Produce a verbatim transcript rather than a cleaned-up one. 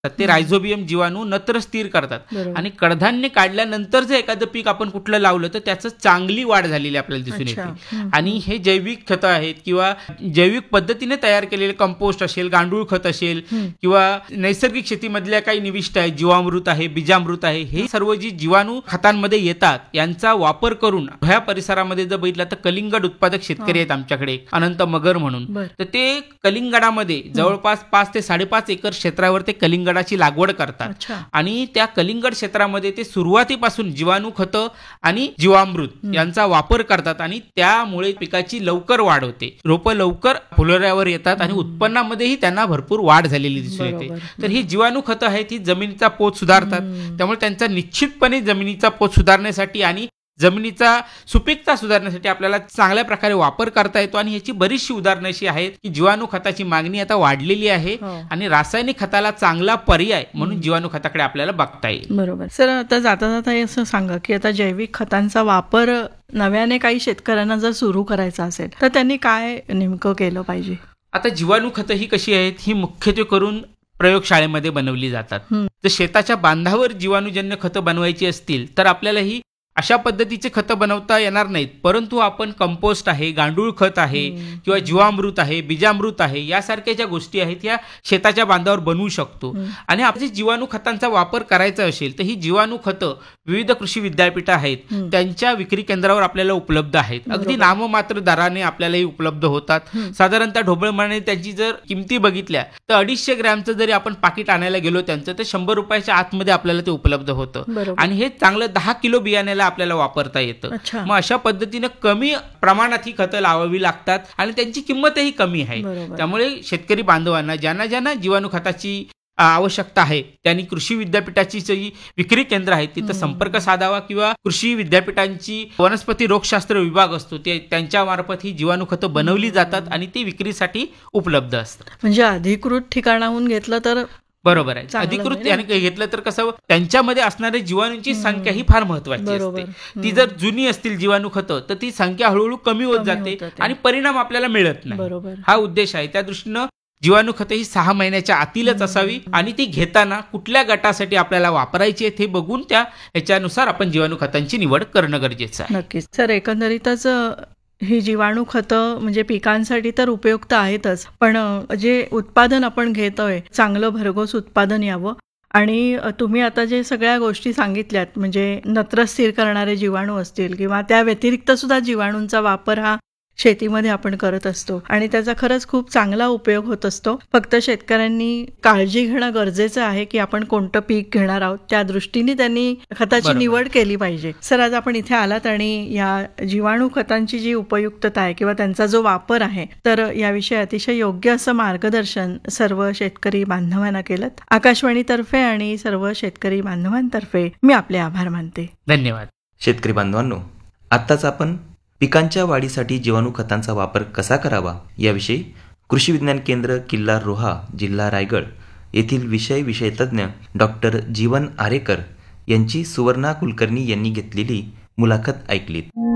ते रायझोबियम जीवाणू नत्र स्थिर करतात आणि कडधान्य काढल्यानंतर जर एखादं पीक आपण कुठलं लावलं तर त्याचं चांगली वाढ झालेली आपल्याला दिसून येते. आणि हे जैविक खतं आहेत किंवा जैविक पद्धतीने तयार केलेले कंपोस्ट असेल, गांडूळ खत असेल किंवा नैसर्गिक शेतीमधल्या काही निविष्ट आहेत, जीवामृत आहे, बीजामृत आहे, हे सर्व जी जीवाणू खतांमध्ये येतात यांचा वापर करून ह्या परिसरामध्ये जर बघितलं तर कलिंगड उत्पादक शेतकरी आहेत आमच्याकडे, अनंत मगर म्हणून. तर ते कलिंगडामध्ये जवळपास पाच ते साडेपाच एकर क्षेत्रावर ते कलिंगडाची लागवड करतात आणि त्या कलिंगड क्षेत्रामध्ये ते सुरुवातीपासून जीवाणू खतं आणि जीवामृत यांचा वापर करतात आणि त्यामुळे पिकाची लवकर वाढ होते, रोपं लवकर फुलोऱ्यावर येतात आणि उत्पन्नामध्येही त्यांना भरपूर वाढ झालेली दिसून येते. तर ही जीवाणू खतं आहेत ती जमिनीचा पोत सुधारतात, त्यामुळे त्यांचा निश्चितपणे जमिनीचा पोत सुधारण्यासाठी आणि जमिनीचा सुपीकता सुधारण्यासाठी आपल्याला चांगल्या प्रकारे वापर करता येतो. आणि याची बरीचशी उदाहरणं अशी आहेत की जीवाणू खताची मागणी आता वाढलेली आहे आणि रासायनिक खताला चांगला पर्याय म्हणून जीवाणू खताकडे आपल्याला बघता येईल. बरोबर. सर, आता जाता जाता असं सांगा की आता जैविक खतांचा वापर नव्याने काही शेतकऱ्यांना जर सुरू करायचा असेल तर त्यांनी काय नेमकं केलं पाहिजे? आता जीवाणू खतं ही कशी आहेत, ही मुख्यत्वे करून प्रयोगशाळेमध्ये बनवली जातात. जर शेताच्या बांधावर जीवाणूजन्य खतं बनवायची असतील तर आपल्याला ही अशा पद्धतीचे खतं बनवता येणार नाहीत, परंतु आपण कंपोस्ट आहे, गांडूळ खत आहे किंवा जीवामृत आहे, बीजामृत आहे, यासारख्या ज्या गोष्टी आहेत या शेताच्या बांधावर बनवू शकतो. आणि आपल्या जीवाणू खतांचा वापर करायचा असेल तर ही जीवाणू खतं विविध कृषी विद्यापीठं आहेत त्यांच्या विक्री केंद्रावर आपल्याला उपलब्ध आहेत. अगदी नाममात्र दराने आपल्यालाही उपलब्ध होतात. साधारणतः ढोबळमाने त्यांची जर किमती बघितल्या तर अडीचशे ग्रॅमचं जरी आपण पाकिट आणायला गेलो त्यांचं तर शंभर रुपयाच्या आतमध्ये आपल्याला ते उपलब्ध होतं आणि हे चांगलं दहा किलो बियाण्याला आपल्याला वापरता येतं. मग अशा पद्धतीने कमी प्रमाणात ही खतं लावावी लागतात आणि त्यांची किंमतही कमी आहे. त्यामुळे शेतकरी बांधवांना ज्यांना ज्यांना जीवाणू खताची आवश्यकता आहे त्यांनी कृषी विद्यापीठाची जी विक्री केंद्र आहेत तिथं संपर्क साधावा किंवा कृषी विद्यापीठांची वनस्पती रोगशास्त्र विभाग असतो ते त्यांच्या मार्फत ही जीवाणू खतं बनवली जातात आणि ती विक्रीसाठी उपलब्ध असतात. म्हणजे अधिकृत ठिकाणाहून घेतलं तर बरोबर आहे. अधिकृत याने घेतलं तर कसं त्यांच्यामध्ये असणाऱ्या जीवाणूंची संख्या ही फार महत्वाची असते. ती जर जुनी असतील जीवाणू खतं तर ती संख्या हळूहळू कमी होत जाते आणि परिणाम आपल्याला मिळत नाही. हा उद्देश आहे. त्या दृष्टीनं जीवाणू खतं ही सहा महिन्याच्या आतीलच असावी आणि ती घेताना कुठल्या गटासाठी आपल्याला वापरायची आहे हे बघून त्या ह्याच्यानुसार आपण जीवाणू खतांची निवड करणं गरजेचं आहे. नक्कीच. सर, एकंदरीतच ही जीवाणू खतं म्हणजे पिकांसाठी तर उपयुक्त आहेतच, पण जे उत्पादन आपण घेतोय चांगलं भरघोस उत्पादन यावं. आणि तुम्ही आता जे सगळ्या गोष्टी सांगितल्यात म्हणजे नत्र स्थिर करणारे जीवाणू असतील किंवा त्या व्यतिरिक्त सुद्धा जीवाणूंचा वापर हा शेतीमध्ये आपण करत असतो आणि त्याचा खरंच खूप चांगला उपयोग होत असतो. फक्त शेतकऱ्यांनी काळजी घेणं गरजेचं आहे की आपण कोणतं पीक घेणार आहोत त्या दृष्टीने त्यांनी खताची निवड केली पाहिजे. सर, आज आपण इथे आलात आणि या जीवाणू खतांची जी उपयुक्तता आहे किंवा त्यांचा जो वापर आहे तर याविषयी अतिशय योग्य असं मार्गदर्शन सर्व शेतकरी बांधवांना केलं. आकाशवाणीतर्फे आणि सर्व शेतकरी बांधवांतर्फे मी आपले आभार मानते. धन्यवाद. शेतकरी बांधवांनो, आत्ताच आपण पिकांच्या वाढीसाठी जीवाणू खतांचा वापर कसा करावा याविषयी कृषी विज्ञान केंद्र किल्ला रोहा, जिल्हा रायगड येथील विषय विषय तज्ज्ञ डॉक्टर जीवन आरेकर यांची सुवर्णा कुलकर्णी यांनी घेतलेली मुलाखत ऐकलीत.